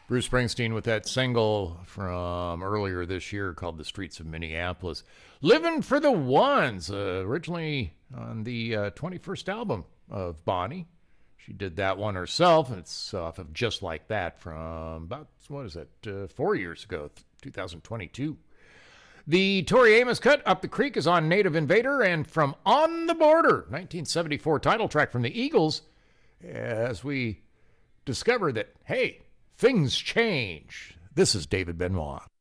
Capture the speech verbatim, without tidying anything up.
Bruce Springsteen with that single from earlier this year called The Streets of Minneapolis. Living for the Ones, uh, originally on the uh, twenty-first album of Bonnie. She did that one herself. It's off of Just Like That from about, what is it, uh, four years ago, two thousand twenty-two. The Tori Amos cut, Up the Creek, is on Native Invader, and from On the Border, nineteen seventy-four title track from the Eagles, as we discover that, hey, things change. This is David Benoit.